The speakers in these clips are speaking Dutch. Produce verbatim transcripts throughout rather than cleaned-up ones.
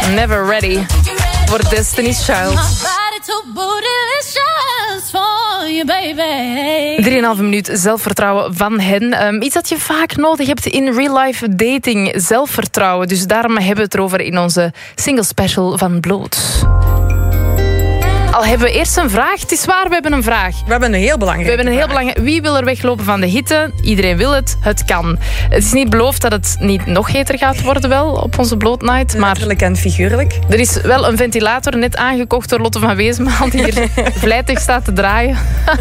Never Ready voor Destiny's Child. drieënhalve minuut zelfvertrouwen van hen. Um, iets dat je vaak nodig hebt in real-life dating. Zelfvertrouwen. Dus daarom hebben we het erover in onze single special van Bloot. Al hebben we eerst een vraag. Het is waar, we hebben een vraag. We hebben een heel belangrijke We hebben een heel belangrijk. Wie wil er weglopen van de hitte? Iedereen wil het. Het kan. Het is niet beloofd dat het niet nog heter gaat worden wel op onze Bloot Night. Maar letterlijk en figuurlijk. Er is wel een ventilator net aangekocht door Lotte van Weesmaal die hier vlijtig staat te draaien.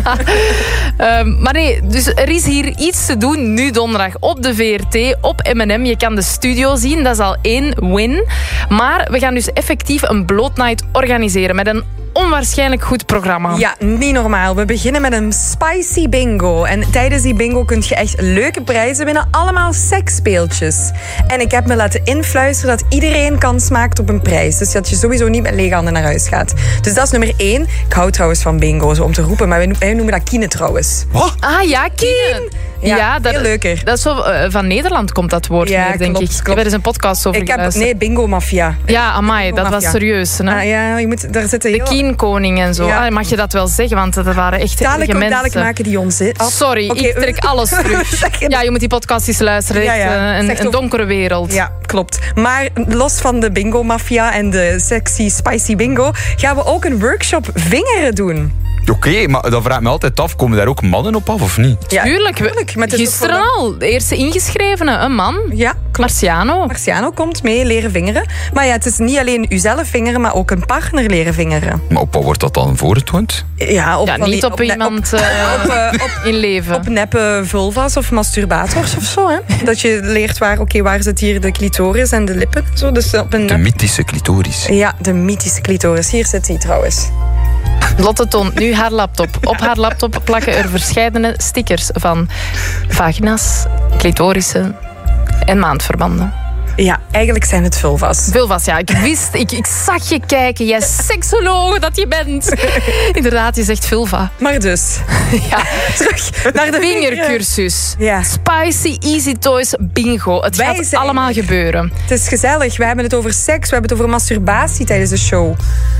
um, maar nee, dus er is hier iets te doen nu donderdag op de V R T, op M en M. Je kan de studio zien, dat is al één win. Maar we gaan dus effectief een Bloot Night organiseren met een onwaarschijnlijk goed programma. Ja, niet normaal. We beginnen met een spicy bingo. En tijdens die bingo kun je echt leuke prijzen winnen. Allemaal seksspeeltjes. En ik heb me laten influisteren dat iedereen kans maakt op een prijs. Dus dat je sowieso niet met lege handen naar huis gaat. Dus dat is nummer één. Ik hou trouwens van bingo, zo om te roepen. Maar wij noemen dat Kine trouwens. Wat? Ah ja, Kine. Ja, ja, dat, veel leuker. Dat is zo, uh, van Nederland komt dat woord ja, meer, denk klopt, ik. klopt. Ik heb er eens een podcast over ik heb, geluisterd. Nee, bingo mafia. Ja, amai, dat was serieus. Hè? Ah, ja, je moet, daar zitten de heel... Kienkoning en zo. Ja. Ah, mag je dat wel zeggen? Want dat waren echt dadelijk, mensen. Dadelijk maken die ons af. Sorry, okay, ik trek alles terug. Ja, je moet die podcast eens luisteren. Ja, ja. Echt, uh, een, een donkere wereld. Ja, klopt. Maar los van de bingo mafia en de sexy spicy bingo gaan we ook een workshop vingeren doen. Oké, okay, maar dan vraag ik me altijd af, komen daar ook mannen op af of niet? Ja, tuurlijk. tuurlijk maar gisteren de... al, de eerste ingeschrevene, een man. Ja, klopt. Marciano. Marciano komt mee leren vingeren. Maar ja, het is niet alleen uzelf vingeren, maar ook een partner leren vingeren. Maar op wat wordt dat dan voorgetoond? Ja, op ja niet die, op, op iemand op, uh, op, uh, op, in leven. Op neppe vulva's of masturbators of zo. Hè? Dat je leert waar, oké, okay, waar zit hier de clitoris en de lippen. Zo, dus op een de mythische clitoris. Ja, de mythische clitoris. Hier zit hij trouwens. Lotte toont nu haar laptop. Op haar laptop plakken er verscheidene stickers van vagina's, clitorissen en maandverbanden. Ja, eigenlijk zijn het vulva's. Vulva's, ja. Ik wist, ik, ik zag je kijken. Jij seksoloog dat je bent. Inderdaad, je zegt vulva. Maar dus, ja. terug naar de vingercursus. Ja. Spicy Easy Toys Bingo. Het Wij gaat zijn... allemaal gebeuren. Het is gezellig. We hebben het over seks, we hebben het over masturbatie tijdens de show.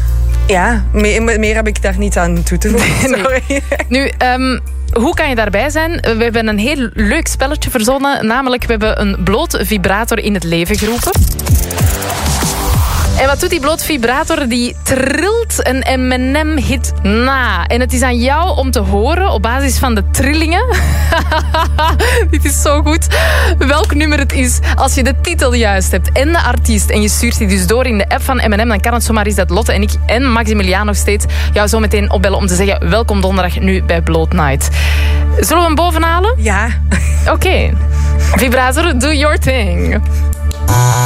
Ja, meer, meer heb ik daar niet aan toe te voegen. Sorry. Nee. Nu, um, hoe kan je daarbij zijn? We hebben een heel leuk spelletje verzonnen. Namelijk, we hebben een Bloot vibrator in het leven geroepen. En wat doet die Bloot vibrator? Die trilt een M en M-hit na. En het is aan jou om te horen, op basis van de trillingen... Dit is zo goed. Welk nummer het is. Als je de titel juist hebt en de artiest... en je stuurt die dus door in de app van M en M... dan kan het zomaar eens dat Lotte en ik en Maximiliaan nog steeds... jou zo meteen opbellen om te zeggen... welkom donderdag nu bij Bloot Night. Zullen we hem bovenhalen? Ja. Oké. Okay. Vibrator, do your thing.